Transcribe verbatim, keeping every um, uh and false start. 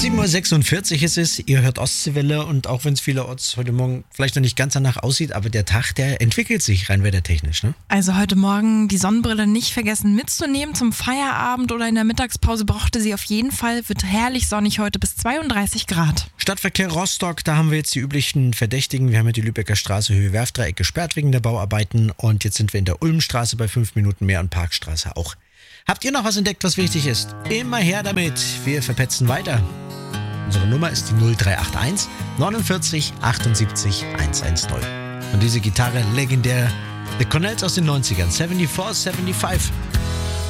sieben Uhr sechsundvierzig ist es, ihr hört Ostseewelle und auch wenn es vielerorts heute Morgen vielleicht noch nicht ganz danach aussieht, aber der Tag, der entwickelt sich rein wettertechnisch, ne? Also heute Morgen die Sonnenbrille nicht vergessen mitzunehmen zum Feierabend oder in der Mittagspause brauchte sie auf jeden Fall. Wird herrlich sonnig heute bis zweiunddreißig Grad. Stadtverkehr Rostock, da haben wir jetzt die üblichen Verdächtigen. Wir haben ja die Lübecker Straße Höhe Werfdreieck gesperrt wegen der Bauarbeiten und jetzt sind wir in der Ulmstraße bei fünf Minuten mehr und Parkstraße auch. Habt ihr noch was entdeckt, was wichtig ist? Immer her damit. Wir verpetzen weiter. Unsere Nummer ist die null drei acht eins neunundvierzig achtundsiebzig hundertzehn. Und diese Gitarre legendär. The Connells aus den neunzigern. vierundsiebzig fünfundsiebzig.